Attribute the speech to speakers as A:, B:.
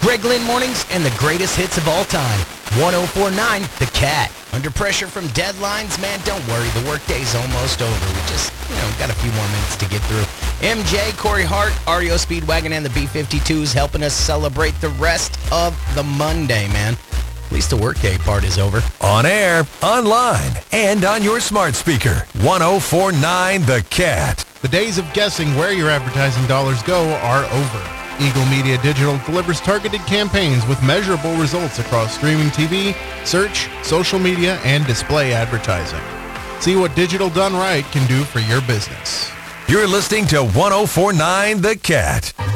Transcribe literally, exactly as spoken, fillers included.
A: Greg Lynn Mornings and the greatest hits of all time. one oh four point nine The Cat. Under pressure from deadlines, man, don't worry. The workday's almost over. We just, you know, got a few more minutes to get through. M J, Corey Hart, R E O Speedwagon, and the B fifty-twos helping us celebrate the rest of the Monday, man. At least the workday part is over.
B: On air, online, and on your smart speaker. one oh four point nine The Cat.
C: The days of guessing where your advertising dollars go are over. Eagle Media Digital delivers targeted campaigns with measurable results across streaming T V, search, social media, and display advertising. See what digital done right can do for your business.
B: You're listening to one oh four point nine The Cat.